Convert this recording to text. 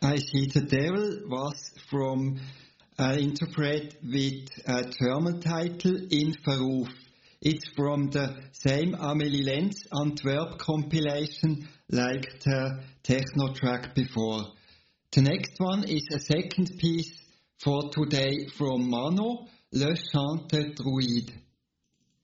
I See the Devil was from interpret with a German title, In Verruf. It's from the same Amelie Lenz Antwerp compilation like the techno track before. The next one is a second piece for today from Mano, Le Chant Druide.